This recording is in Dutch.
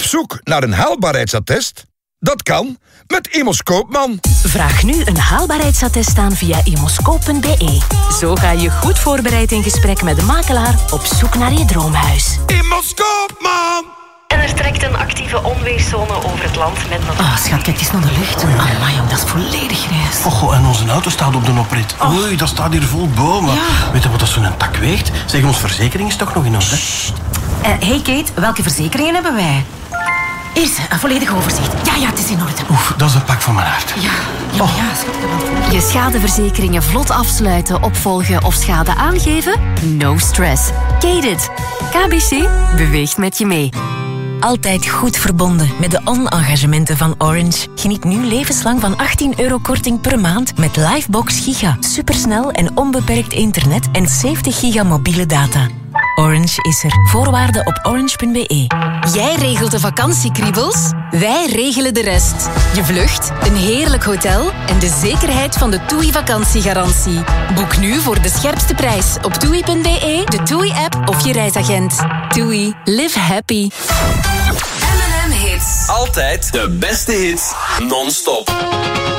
Op zoek naar een haalbaarheidsattest? Dat kan met Immos Koopman. Vraag nu een haalbaarheidsattest aan via immoscoop.be. Zo ga je goed voorbereid in gesprek met de makelaar op zoek naar je droomhuis. Immos Koopman! En er trekt een actieve onweerszone over het land met nog... Oh, schat, kijk eens naar de lucht. Amai, jong, dat is volledig grijs. Oh, en onze auto staat op de oprit. Oei, dat staat hier vol bomen. Ja. Weet je wat dat zo'n tak weegt? Zeg, onze verzekering is toch nog in orde? Hey Kate, welke verzekeringen hebben wij? Eerst, een volledig overzicht. Ja, het is in orde. Oef, dat is een pak van mijn hart. Ja, schat. Je schadeverzekeringen vlot afsluiten, opvolgen of schade aangeven? No stress. Kate it. KBC beweegt met je mee. Altijd goed verbonden met de on-engagementen van Orange. Geniet nu levenslang van €18 korting per maand met Livebox Giga. Supersnel en onbeperkt internet en 70 giga mobiele data. Orange is er. Voorwaarden op orange.be. Jij regelt de vakantiekriebels, wij regelen de rest. Je vlucht, een heerlijk hotel en de zekerheid van de TUI vakantiegarantie. Boek nu voor de scherpste prijs op toei.be, de TUI-app of je reisagent. TUI. Live happy. M&M Hits. Altijd de beste hits, non-stop.